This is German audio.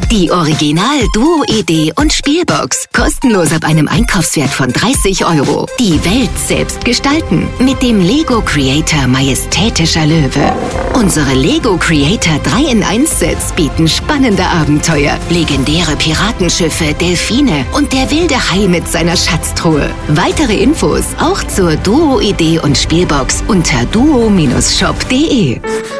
Die Original-Duo-Idee und Spielbox. Kostenlos ab einem Einkaufswert von 30 €. Die Welt selbst gestalten. Mit dem Lego Creator Majestätischer Löwe. Unsere Lego Creator 3-in-1-Sets bieten spannende Abenteuer, legendäre Piratenschiffe, Delfine und der wilde Hai mit seiner Schatztruhe. Weitere Infos auch zur Duo-Idee und Spielbox unter duo-shop.de.